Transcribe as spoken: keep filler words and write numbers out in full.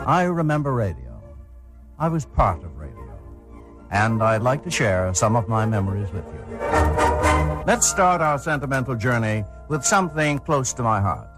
I remember radio. I was part of radio. And I'd like to share some of my memories with you. Let's start our sentimental journey with something close to my heart.